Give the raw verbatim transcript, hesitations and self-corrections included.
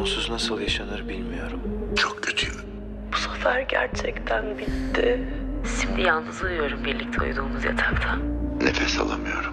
onsuz nasıl yaşanır bilmiyorum. Çok kötüyüm. Bu sefer gerçekten bitti. Şimdi yalnız uyuyorum birlikte uyuduğumuz yatakta. Nefes alamıyorum.